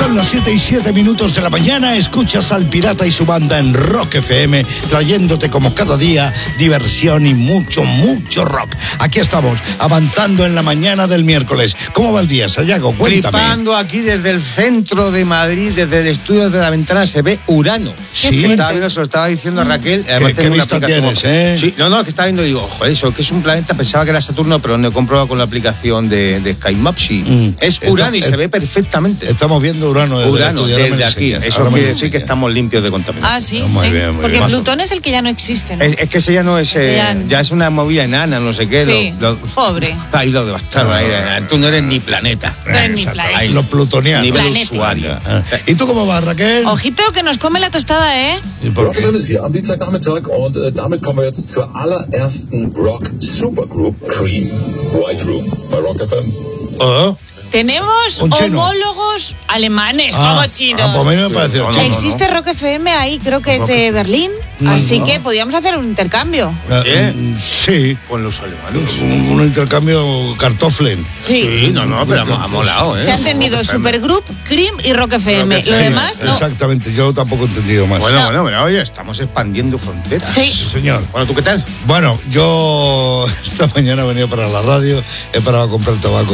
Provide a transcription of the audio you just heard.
Son las 7:07 de la mañana. Escuchas al Pirata y su banda en Rock FM, trayéndote como cada día diversión y mucho rock. Aquí estamos, avanzando en la mañana del miércoles. ¿Cómo va el día, Sayago? Cuéntame. Flipando aquí desde el centro de Madrid, desde el estudio de la ventana se ve Urano. Sí. Se lo estaba diciendo a Raquel. ¿Qué vista tienes, Sí, que estaba viendo y digo, joder, eso que es un planeta, pensaba que era Saturno, pero no he comprobado con la aplicación de Sky Maps y es Urano y se ve perfectamente. Estamos viendo Urano desde aquí. Eso quiere decir que estamos limpios de contaminación. Ah, sí, muy sí. bien, muy porque bien. Plutón es el que ya no existe, ¿no? Es que ese ya no es, ya es una movida enana, no sé qué. Sí, pobre. Ahí lo devastaron. Tú no eres ni planeta. No eres ni planeta. Los plutonianos. Nivel Planeta. usuario. ¿Y tú cómo vas, Raquel? Ojito que nos come la tostada, ¿eh? ¿Y por Rock qué? FM ist hier am Dienstagnachmittag und damit kommen wir jetzt zur allerersten Rock-Supergroup Cream White Room bei Rock FM. Oh. Tenemos Un chino. homólogos alemanes, como chinos. Pues a mí me parece No, chino, ¿no? Existe Rock FM ahí, creo que es de Berlín, así que podríamos hacer un intercambio. Sí. Con los alemanes. Un intercambio cartoflen. Sí. Pero ha molado, ¿eh? Se ha entendido Supergroup, Cream y Rock FM. Lo demás, no. Exactamente, yo tampoco he entendido más. Bueno, oye, estamos expandiendo fronteras. Sí. Señor. Bueno, ¿tú qué tal? Bueno, yo esta mañana venía para la radio, he parado a comprar tabaco